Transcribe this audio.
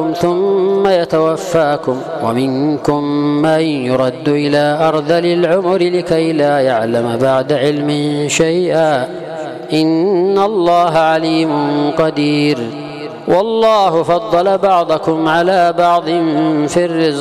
ثم يتوفاكم ومنكم من يرد إلى أرذل العمر لكي لا يعلم بعد علم شيئا إن الله عليم قدير والله فضل بعضكم على بعض في الرزق